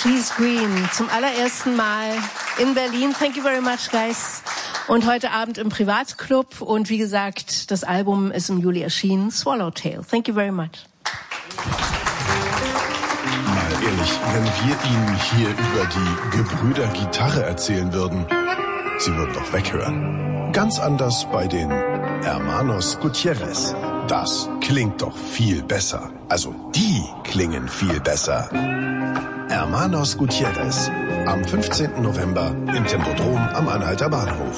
She's Green zum allerersten Mal in Berlin. Thank you very much, guys. Und heute Abend im Privatclub. Und wie gesagt, das Album ist im Juli erschienen, Swallowtail. Thank you very much. Mal ehrlich, wenn wir Ihnen hier über die Gebrüder Gitarre erzählen würden, Sie würden doch weghören. Ganz anders bei den Hermanos Gutierrez. Das klingt doch viel besser. Also die klingen viel besser. Hermanos Gutierrez. Am 15. November im Tempodrom am Anhalter Bahnhof.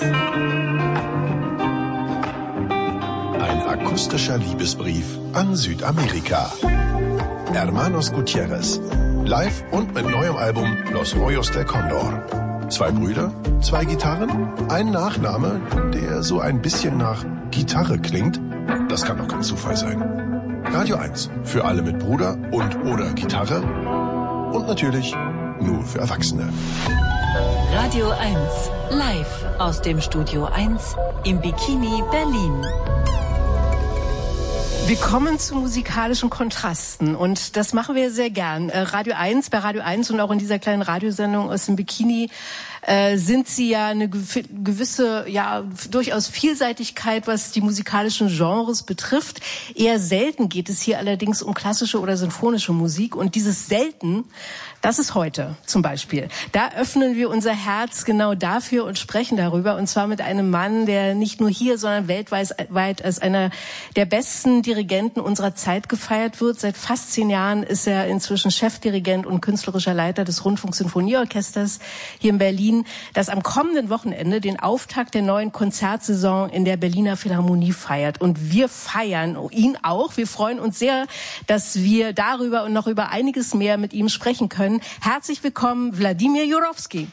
Ein akustischer Liebesbrief an Südamerika. Hermanos Gutierrez. Live und mit neuem Album Los Rollos del Condor. 2 Brüder, 2 Gitarren, ein Nachname, der so ein bisschen nach Gitarre klingt. Das kann doch kein Zufall sein. Radio 1 für alle mit Bruder und oder Gitarre. Und natürlich nur für Erwachsene. Radio 1, live aus dem Studio 1 im Bikini Berlin. Wir kommen zu musikalischen Kontrasten und das machen wir sehr gern. Bei Radio 1 und auch in dieser kleinen Radiosendung aus dem Bikini sind Sie ja eine gewisse, ja, durchaus Vielseitigkeit, was die musikalischen Genres betrifft. Eher selten geht es hier allerdings um klassische oder sinfonische Musik und dieses Selten, das ist heute zum Beispiel. Da öffnen wir unser Herz genau dafür und sprechen darüber und zwar mit einem Mann, der nicht nur hier, sondern weltweit als einer der besten Dirigenten unserer Zeit gefeiert wird. Seit fast 10 Jahren ist er inzwischen Chefdirigent und künstlerischer Leiter des Rundfunksinfonieorchesters hier in Berlin, das am kommenden Wochenende den Auftakt der neuen Konzertsaison in der Berliner Philharmonie feiert. Und wir feiern ihn auch. Wir freuen uns sehr, dass wir darüber und noch über einiges mehr mit ihm sprechen können. Herzlich willkommen, Wladimir Jurowski.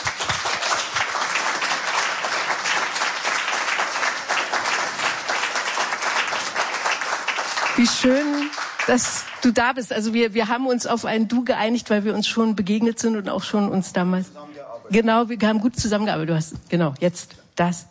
Wie schön, dass du da bist. Also wir haben uns auf ein Du geeinigt, weil wir uns schon begegnet sind und auch schon uns damals... Genau, wir haben gut zusammengearbeitet. Du hast, genau, jetzt das.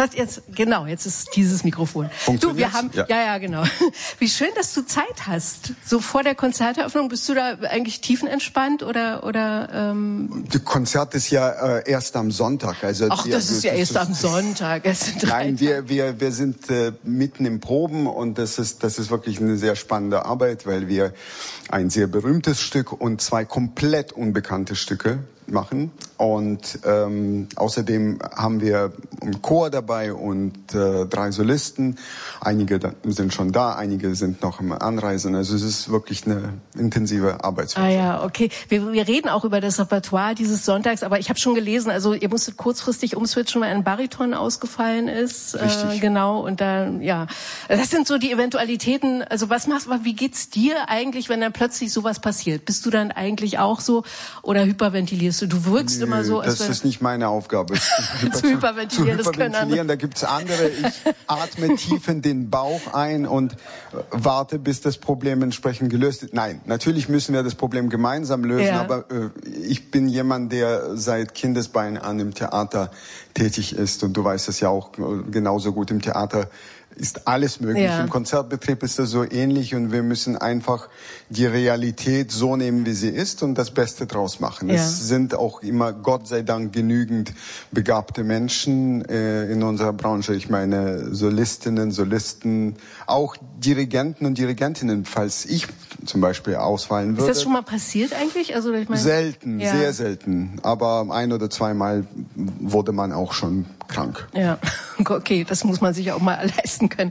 Jetzt ist dieses Mikrofon. Du, wir haben, ja, genau. Wie schön, dass du Zeit hast. So vor der Konzerteröffnung, bist du da eigentlich tiefenentspannt oder? Das Konzert ist ja erst am Sonntag. Also ach, das ist ja erst am Sonntag. Nein, wir sind mitten im Proben und das ist wirklich eine sehr spannende Arbeit, weil wir ein sehr berühmtes Stück und 2 komplett unbekannte Stücke machen und außerdem haben wir einen Chor dabei und 3 Solisten. Einige sind schon da, einige sind noch am Anreisen. Also es ist wirklich eine intensive Arbeitsweise. Ah ja, okay. Wir reden auch über das Repertoire dieses Sonntags, aber ich habe schon gelesen, also ihr musstet kurzfristig umswitchen, weil ein Bariton ausgefallen ist. Richtig. Genau, und dann, ja. Das sind so die Eventualitäten. Also wie geht's dir eigentlich, wenn dann plötzlich sowas passiert? Bist du dann eigentlich auch so oder hyperventilierst du? Du wirkst immer so, als das ist nicht meine Aufgabe. zu hyperventilieren, das können andere. Da gibt's andere. Ich atme tief in den Bauch ein und warte, bis das Problem entsprechend gelöst ist. Nein, natürlich müssen wir das Problem gemeinsam lösen, ja. Aber ich bin jemand, der seit Kindesbeinen an im Theater tätig ist und du weißt es ja auch genauso gut im Theater. Ist alles möglich. Ja. Im Konzertbetrieb ist das so ähnlich und wir müssen einfach die Realität so nehmen, wie sie ist und das Beste draus machen. Ja. Es sind auch immer, Gott sei Dank, genügend begabte Menschen in unserer Branche. Ich meine Solistinnen, Solisten, auch Dirigenten und Dirigentinnen, falls ich zum Beispiel ausfallen würde. Ist das schon mal passiert eigentlich? Also ich meine, selten, ja. Sehr selten. Aber 1 oder 2 Mal wurde man auch schon krank. Ja, okay, das muss man sich auch mal leisten können.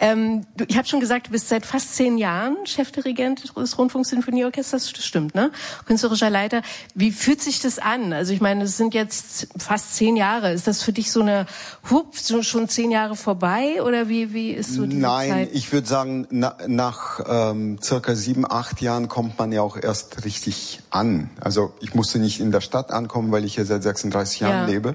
Ich habe schon gesagt, du bist seit fast 10 Jahren Chefdirigent des Rundfunksinfonieorchesters, das stimmt, ne? Künstlerischer Leiter. Wie fühlt sich das an? Also ich meine, es sind jetzt fast 10 Jahre. Ist das für dich so eine, schon 10 Jahre vorbei oder wie ist so die Zeit? Nein, ich würde sagen, nach circa 7, 8 Jahren kommt man ja auch erst richtig an. Also ich musste nicht in der Stadt ankommen, weil ich hier seit 36 Jahren lebe.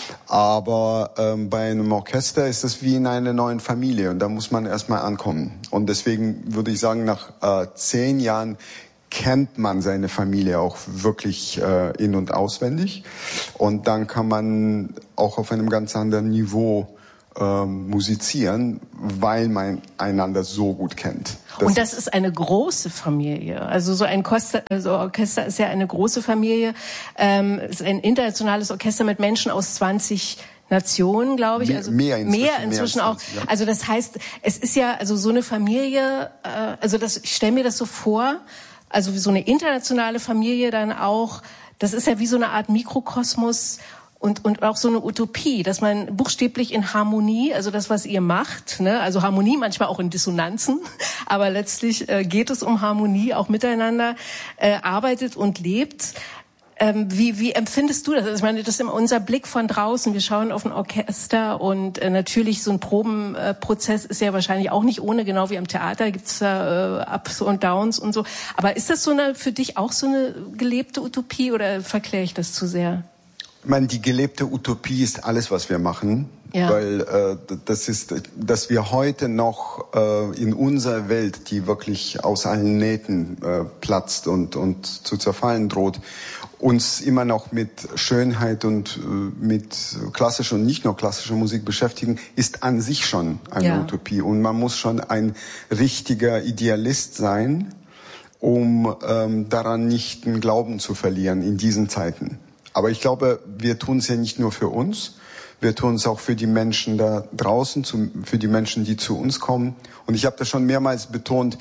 Aber bei einem Orchester ist es wie in einer neuen Familie und da muss man erstmal ankommen. Und deswegen würde ich sagen, nach 10 Jahren kennt man seine Familie auch wirklich in- und auswendig. Und dann kann man auch auf einem ganz anderen Niveau musizieren, weil man einander so gut kennt. Das ist eine große Familie. Also so ein Orchester ist ja eine große Familie. Ist ein internationales Orchester mit Menschen aus 20 Nationen, glaube ich. Also mehr inzwischen auch. Ja. Also das heißt, es ist ja also so eine Familie. Ich stelle mir das so vor. Also wie so eine internationale Familie dann auch. Das ist ja wie so eine Art Mikrokosmos. Und auch so eine Utopie, dass man buchstäblich in Harmonie, also das, was ihr macht, ne, also Harmonie, manchmal auch in Dissonanzen, aber letztlich geht es um Harmonie, auch miteinander, arbeitet und lebt. Wie empfindest du das? Also ich meine, das ist immer unser Blick von draußen. Wir schauen auf ein Orchester und natürlich so ein Probenprozess ist ja wahrscheinlich auch nicht ohne, genau wie am Theater gibt's da Ups und Downs und so. Aber ist das für dich auch so eine gelebte Utopie oder verkläre ich das zu sehr? Ich meine, die gelebte Utopie ist alles, was wir machen, weil das ist, dass wir heute noch in unserer Welt, die wirklich aus allen Nähten platzt und zu zerfallen droht, uns immer noch mit Schönheit und mit klassischer und nicht nur klassischer Musik beschäftigen, ist an sich schon eine Utopie. Und man muss schon ein richtiger Idealist sein, um daran nicht den Glauben zu verlieren in diesen Zeiten. Aber ich glaube, wir tun es ja nicht nur für uns, wir tun es auch für die Menschen da draußen, für die Menschen, die zu uns kommen. Und ich habe das schon mehrmals betont,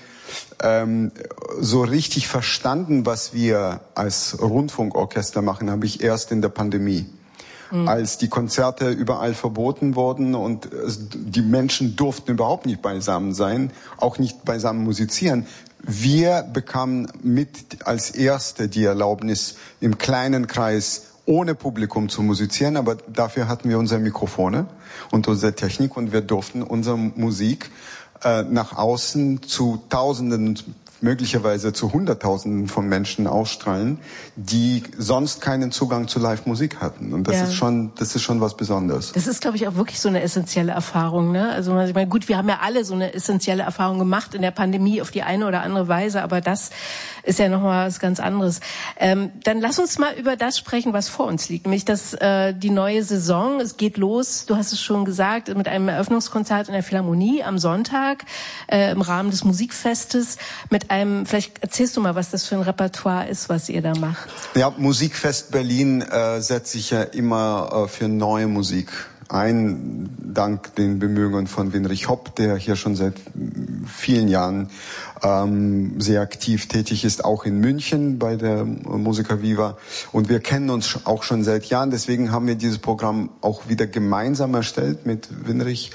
so richtig verstanden, was wir als Rundfunkorchester machen, habe ich erst in der Pandemie. Als die Konzerte überall verboten wurden und die Menschen durften überhaupt nicht beisammen sein, auch nicht beisammen musizieren. Wir bekamen mit als Erste die Erlaubnis, im kleinen Kreis ohne Publikum zu musizieren, aber dafür hatten wir unsere Mikrofone und unsere Technik und wir durften unsere Musik nach außen zu Tausenden, möglicherweise zu Hunderttausenden von Menschen ausstrahlen, die sonst keinen Zugang zu Live-Musik hatten. Und das ist schon was Besonderes. Das ist, glaube ich, auch wirklich so eine essentielle Erfahrung, ne? Also ich meine, gut, wir haben ja alle so eine essentielle Erfahrung gemacht in der Pandemie auf die eine oder andere Weise, aber das ist ja nochmal was ganz anderes. Dann lass uns mal über das sprechen, was vor uns liegt, nämlich die neue Saison. Es geht los, du hast es schon gesagt, mit einem Eröffnungskonzert in der Philharmonie am Sonntag im Rahmen des Musikfestes mit vielleicht erzählst du mal, was das für ein Repertoire ist, was ihr da macht. Ja, Musikfest Berlin setzt sich ja immer für neue Musik ein, dank den Bemühungen von Winrich Hopp, der hier schon seit vielen Jahren sehr aktiv tätig ist, auch in München bei der Musica Viva. Und wir kennen uns auch schon seit Jahren, deswegen haben wir dieses Programm auch wieder gemeinsam erstellt mit Winrich.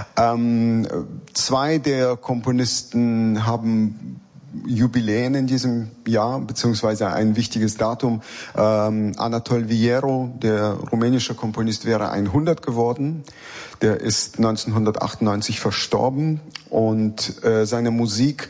2 der Komponisten haben Jubiläen in diesem Jahr, beziehungsweise ein wichtiges Datum. Anatol Viero, der rumänische Komponist, wäre 100 geworden. Der ist 1998 verstorben und seine Musik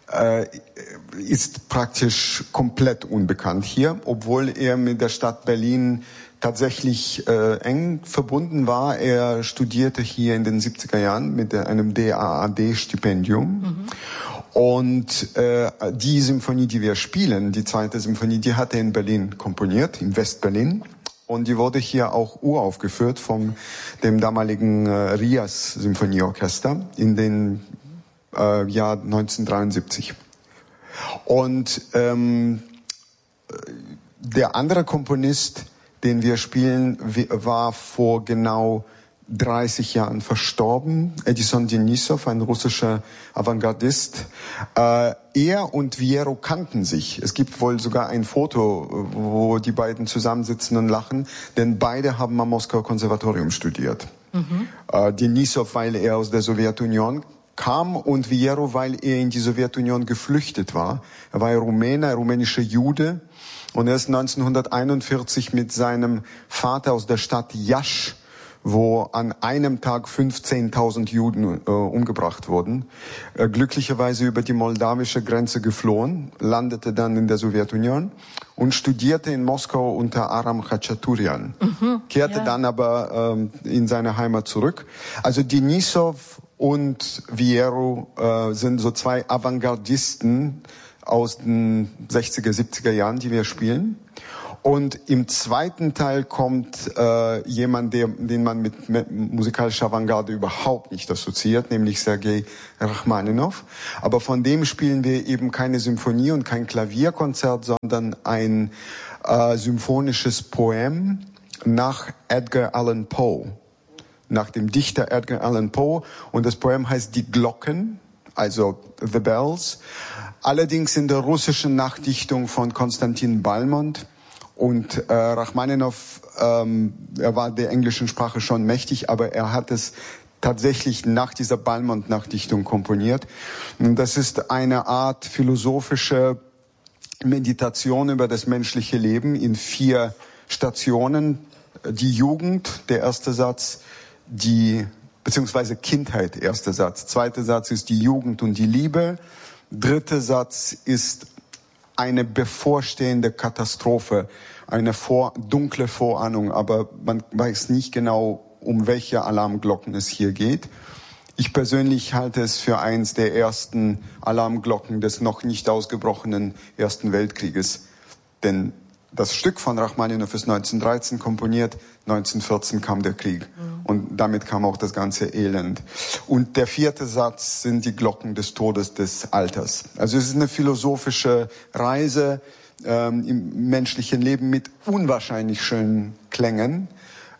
ist praktisch komplett unbekannt hier, obwohl er mit der Stadt Berlin tatsächlich eng verbunden war. Er studierte hier in den 70er Jahren mit einem DAAD-Stipendium. Und die Symphonie, die wir spielen, die 2. Symphonie, die hat er in Berlin komponiert, in West-Berlin. Und die wurde hier auch uraufgeführt von dem damaligen Rias Symphonieorchester in den Jahr 1973. Und der andere Komponist, den wir spielen, war vor genau 30 Jahren verstorben, Edison Denisov, ein russischer Avantgardist. Er und Viero kannten sich. Es gibt wohl sogar ein Foto, wo die beiden zusammensitzen und lachen, denn beide haben am Moskauer Konservatorium studiert. Denisov, weil er aus der Sowjetunion kam, und Viero, weil er in die Sowjetunion geflüchtet war. Er war Rumäne, rumänischer Jude, und er ist 1941 mit seinem Vater aus der Stadt Iași, wo an einem Tag 15.000 Juden umgebracht wurden, glücklicherweise über die moldawische Grenze geflohen, landete dann in der Sowjetunion und studierte in Moskau unter Aram Khachaturian, kehrte dann aber in seine Heimat zurück. Also Denisov und Viero sind so 2 Avantgardisten aus den 60er, 70er Jahren, die wir spielen. Und im zweiten Teil kommt jemand, den man mit musikalischer Avantgarde überhaupt nicht assoziiert, nämlich Sergei Rachmaninov. Aber von dem spielen wir eben keine Symphonie und kein Klavierkonzert, sondern ein symphonisches Poem nach Edgar Allan Poe, nach dem Dichter Edgar Allan Poe. Und das Poem heißt Die Glocken, also The Bells. Allerdings in der russischen Nachdichtung von Konstantin Balmont. Und Rachmaninov, er war der englischen Sprache schon mächtig, aber er hat es tatsächlich nach dieser Balmont-Nachdichtung komponiert. Und das ist eine Art philosophische Meditation über das menschliche Leben in 4 Stationen. Die Jugend, der erste Satz, beziehungsweise Kindheit, erster Satz. Zweiter Satz ist die Jugend und die Liebe. Dritter Satz ist eine bevorstehende Katastrophe, eine dunkle Vorahnung, aber man weiß nicht genau, um welche Alarmglocken es hier geht. Ich persönlich halte es für eins der ersten Alarmglocken des noch nicht ausgebrochenen Ersten Weltkrieges. Denn das Stück von Rachmaninov ist 1913 komponiert, 1914 kam der Krieg. Und damit kam auch das ganze Elend. Und der 4. Satz sind die Glocken des Todes, des Alters. Also es ist eine philosophische Reise im menschlichen Leben mit unwahrscheinlich schönen Klängen,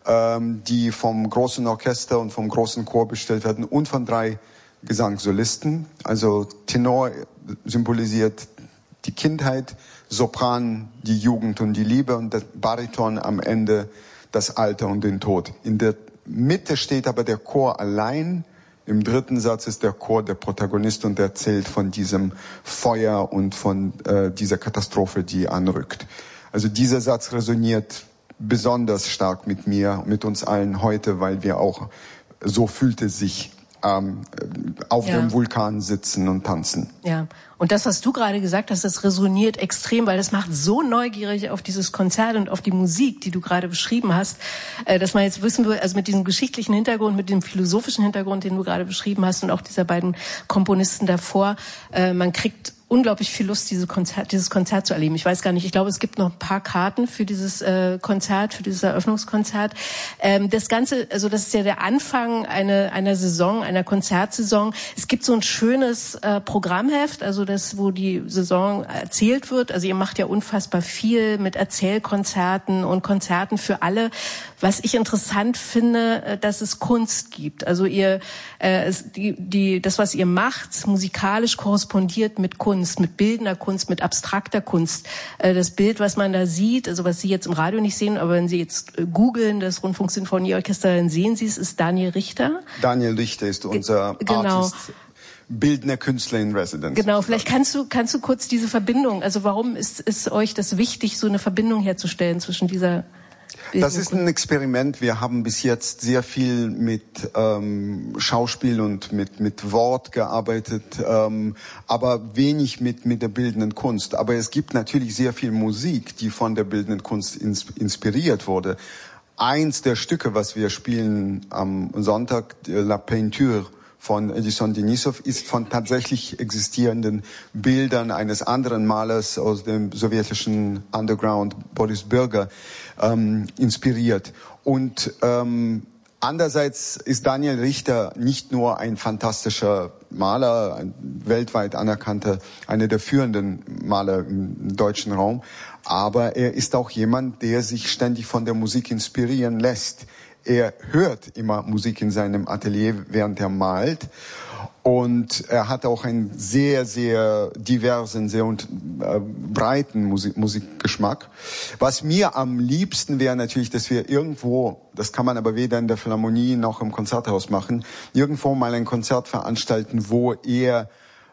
die vom großen Orchester und vom großen Chor bestellt werden und von 3 Gesangssolisten. Also Tenor symbolisiert die Kindheit, Sopran die Jugend und die Liebe und der Bariton am Ende das Alter und den Tod. In der Mitte steht aber der Chor allein. Im 3. Satz ist der Chor der Protagonist und erzählt von diesem Feuer und von dieser Katastrophe, die anrückt. Also dieser Satz resoniert besonders stark mit mir, mit uns allen heute, weil wir auch, so fühlt es sich, auf dem Vulkan sitzen und tanzen. Ja, und das, was du gerade gesagt hast, das resoniert extrem, weil das macht so neugierig auf dieses Konzert und auf die Musik, die du gerade beschrieben hast, dass man jetzt wissen will, also mit diesem geschichtlichen Hintergrund, mit dem philosophischen Hintergrund, den du gerade beschrieben hast und auch dieser beiden Komponisten davor, man kriegt unglaublich viel Lust, dieses Konzert zu erleben. Ich weiß gar nicht, ich glaube, es gibt noch ein paar Karten für dieses Konzert, für dieses Eröffnungskonzert. Das Ganze, also das ist ja der Anfang einer Saison, einer Konzertsaison. Es gibt so ein schönes Programmheft, also das, wo die Saison erzählt wird. Also ihr macht ja unfassbar viel mit Erzählkonzerten und Konzerten für alle. Was ich interessant finde, dass es Kunst gibt. Also ihr, das, was ihr macht, musikalisch korrespondiert mit Kunst, mit bildender Kunst, mit abstrakter Kunst. Das Bild, was man da sieht, also was Sie jetzt im Radio nicht sehen, aber wenn Sie jetzt googeln, das Rundfunksinfonieorchester, dann sehen Sie es, ist Daniel Richter. Daniel Richter ist unser Artist. Bildender Künstler in Residence. Genau, vielleicht kannst du kurz diese Verbindung, also warum ist euch das wichtig, so eine Verbindung herzustellen zwischen dieser Das ist ein Experiment. Wir haben bis jetzt sehr viel mit Schauspiel und mit Wort gearbeitet, aber wenig mit der bildenden Kunst. Aber es gibt natürlich sehr viel Musik, die von der bildenden Kunst inspiriert wurde. Eins der Stücke, was wir spielen am Sonntag, La Peinture von Edison Denisov, ist von tatsächlich existierenden Bildern eines anderen Malers aus dem sowjetischen Underground, Boris Bürger, inspiriert. Und andererseits ist Daniel Richter nicht nur ein fantastischer Maler, ein weltweit anerkannter, einer der führenden Maler im deutschen Raum, aber er ist auch jemand, der sich ständig von der Musik inspirieren lässt. Er hört immer Musik in seinem Atelier, während er malt. Und er hat auch einen sehr, sehr diversen, sehr breiten Musikgeschmack. Was mir am liebsten wäre natürlich, dass wir irgendwo, das kann man aber weder in der Philharmonie noch im Konzerthaus machen, irgendwo mal ein Konzert veranstalten, wo er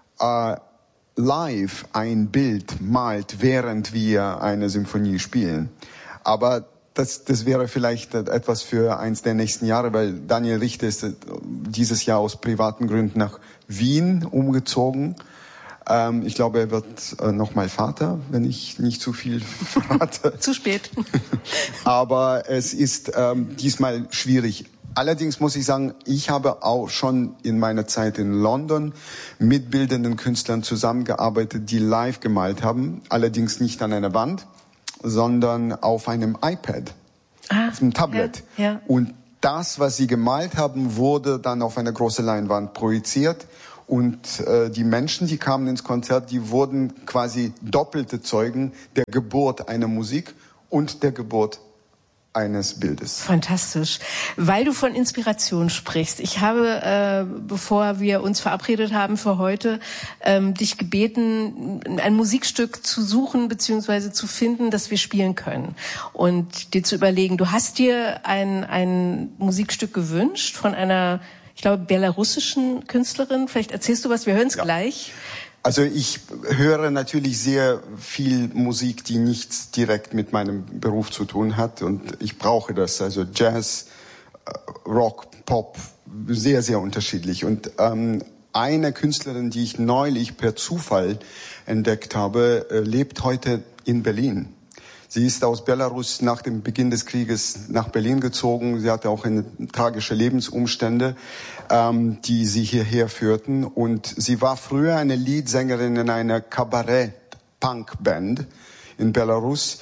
live ein Bild malt, während wir eine Symphonie spielen. Aber das wäre vielleicht etwas für eins der nächsten Jahre, weil Daniel Richter ist dieses Jahr aus privaten Gründen nach Wien umgezogen. Ich glaube, er wird nochmal Vater, wenn ich nicht zu viel verrate. Zu spät. Aber es ist diesmal schwierig. Allerdings muss ich sagen, ich habe auch schon in meiner Zeit in London mit bildenden Künstlern zusammengearbeitet, die live gemalt haben, allerdings nicht an einer Wand, sondern auf einem iPad, auf einem Tablet. Ja. Und das, was sie gemalt haben, wurde dann auf eine große Leinwand projiziert. Und die Menschen, die kamen ins Konzert, die wurden quasi doppelte Zeugen der Geburt einer Musik und der Geburt eines Bildes. Fantastisch. Weil du von Inspiration sprichst. Ich habe, bevor wir uns verabredet haben für heute, dich gebeten, ein Musikstück zu suchen bzw. zu finden, das wir spielen können. Und dir zu überlegen, du hast dir ein Musikstück gewünscht von einer, ich glaube, belarussischen Künstlerin. Vielleicht erzählst du was, wir hören es gleich. Also ich höre natürlich sehr viel Musik, die nichts direkt mit meinem Beruf zu tun hat, und ich brauche das. Also Jazz, Rock, Pop, sehr, sehr unterschiedlich. Und eine Künstlerin, die ich neulich per Zufall entdeckt habe, lebt heute in Berlin. Sie ist aus Belarus nach dem Beginn des Krieges nach Berlin gezogen. Sie hatte auch eine tragische Lebensumstände, die sie hierher führten. Und sie war früher eine Leadsängerin in einer Kabarett-Punk-Band in Belarus,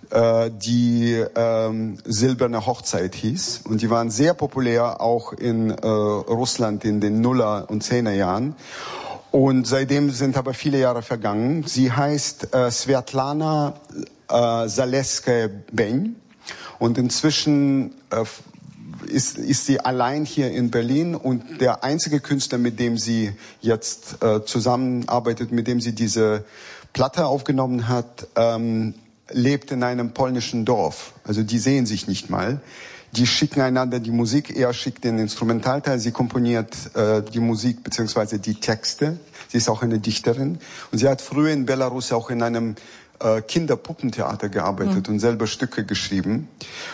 die Silberne Hochzeit hieß. Und die waren sehr populär auch in Russland in den Nuller- und Zehnerjahren. Und seitdem sind aber viele Jahre vergangen. Sie heißt Svetlana Zaleskaya-Beny, und inzwischen ist sie allein hier in Berlin, und der einzige Künstler, mit dem sie jetzt zusammenarbeitet, mit dem sie diese Platte aufgenommen hat, lebt in einem polnischen Dorf. Also die sehen sich nicht mal. Die schicken einander die Musik, er schickt den Instrumentalteil, sie komponiert die Musik bzw. die Texte. Sie ist auch eine Dichterin, und sie hat früher in Belarus auch in einem Kinderpuppentheater gearbeitet und selber Stücke geschrieben.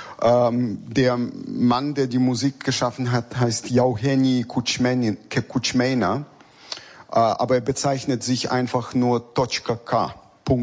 Der Mann, der die Musik geschaffen hat, heißt Yevgeny Kuchmena, aber er bezeichnet sich einfach nur .k.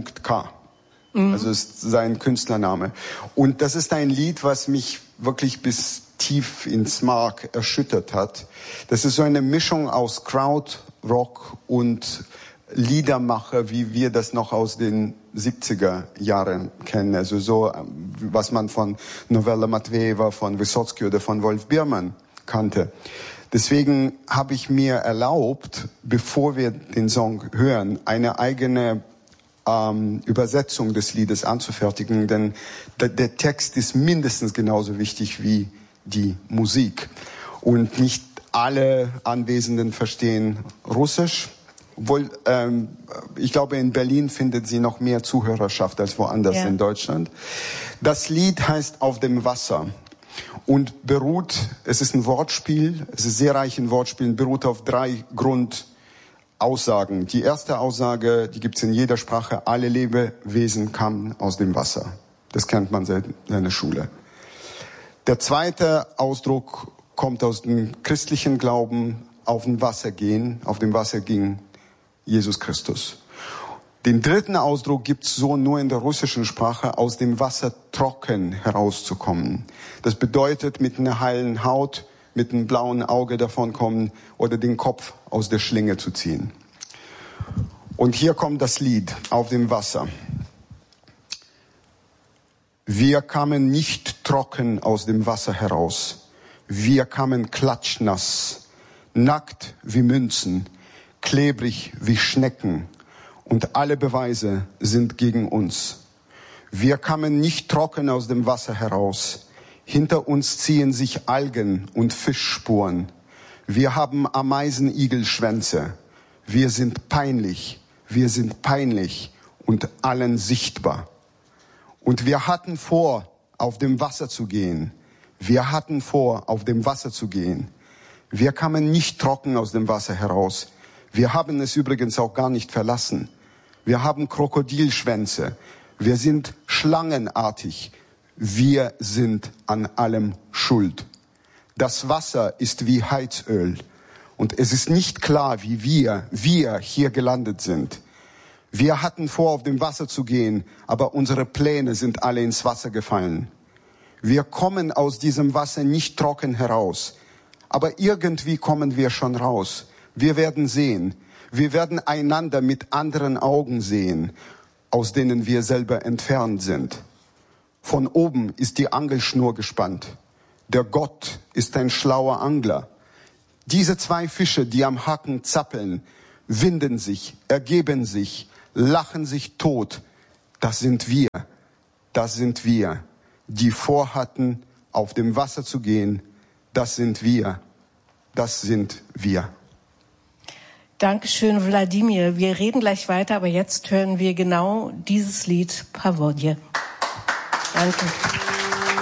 Also ist sein Künstlername. Und das ist ein Lied, was mich wirklich bis tief ins Mark erschüttert hat. Das ist so eine Mischung aus Krautrock und Liedermacher, wie wir das noch aus den 70er Jahren kennen. Also so, was man von Novella Matveeva, von Wysotsky oder von Wolf Biermann kannte. Deswegen habe ich mir erlaubt, bevor wir den Song hören, eine eigene Übersetzung des Liedes anzufertigen, denn der Text ist mindestens genauso wichtig wie die Musik. Und nicht alle Anwesenden verstehen Russisch. Obwohl, ich glaube, in Berlin findet sie noch mehr Zuhörerschaft als woanders in Deutschland. Das Lied heißt Auf dem Wasser und es ist ein Wortspiel, es ist sehr reich in Wortspielen, beruht auf 3 Grundaussagen. Die erste Aussage, die gibt's in jeder Sprache: Alle Lebewesen kamen aus dem Wasser. Das kennt man seit seiner Schule. Der zweite Ausdruck kommt aus dem christlichen Glauben: Auf dem Wasser gehen, auf dem Wasser ging Jesus Christus. Den dritten Ausdruck gibt's so nur in der russischen Sprache: aus dem Wasser trocken herauszukommen. Das bedeutet, mit einer heilen Haut, mit einem blauen Auge davonkommen oder den Kopf aus der Schlinge zu ziehen. Und hier kommt das Lied Auf dem Wasser. Wir kamen nicht trocken aus dem Wasser heraus. Wir kamen klatschnass, nackt wie Münzen, klebrig wie Schnecken, und alle Beweise sind gegen uns. Wir kamen nicht trocken aus dem Wasser heraus. Hinter uns ziehen sich Algen und Fischspuren. Wir haben Ameisenigelschwänze. Wir sind peinlich und allen sichtbar. Und wir hatten vor, auf dem Wasser zu gehen. Wir kamen nicht trocken aus dem Wasser heraus. Wir haben es übrigens auch gar nicht verlassen. Wir haben Krokodilschwänze. Wir sind schlangenartig. Wir sind an allem schuld. Das Wasser ist wie Heizöl. Und es ist nicht klar, wie wir hier gelandet sind. Wir hatten vor, auf dem Wasser zu gehen, aber unsere Pläne sind alle ins Wasser gefallen. Wir kommen aus diesem Wasser nicht trocken heraus. Aber irgendwie kommen wir schon raus. Wir werden sehen. Wir werden einander mit anderen Augen sehen, aus denen wir selber entfernt sind. Von oben ist die Angelschnur gespannt. Der Gott ist ein schlauer Angler. Diese 2 Fische, die am Haken zappeln, winden sich, ergeben sich, lachen sich tot. Das sind wir, die vorhatten, auf dem Wasser zu gehen. Das sind wir. Dankeschön, Wladimir. Wir reden gleich weiter, aber jetzt hören wir genau dieses Lied, Pavodje. Danke.